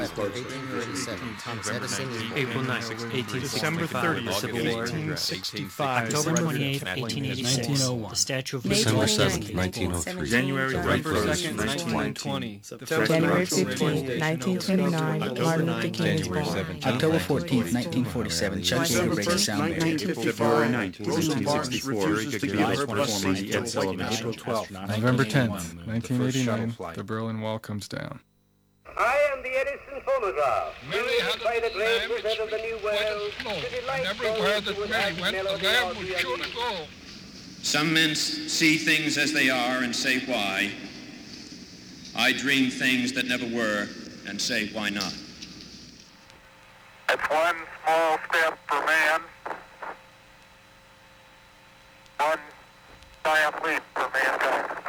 1837, Thomas Edison is born. April 9th, December 1865, 30th, Civil War. 1865. October 28th, 1886, 1901. the Statue of December Liberty. 7th, 1903. January November 2nd, 1920. 1920. January 15, 1929, Martin Luther King is born. October 14th, 1947, Chuck Yeager breaks a sound barrier. February 19th, 1964, July performer Ed Sullivan. April 12th, November 10th, 1989, the Berlin Wall comes down. I am the Edison phonograph. Mary had by the a great lamb which prophet of the New World. and everywhere that Mary went, the lamb was sure to go. Some men see things as they are and say why. I dream things that never were and say why not. It's one small step for man, one giant leap for mankind.